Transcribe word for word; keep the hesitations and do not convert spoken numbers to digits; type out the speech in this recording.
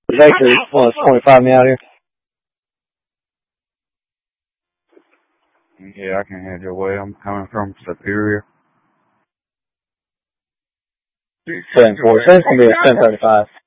Vector plus twenty-five me out here. Yeah, I can head your way. I'm coming from Superior. Ten four. So it's gonna be a ten thirty-five.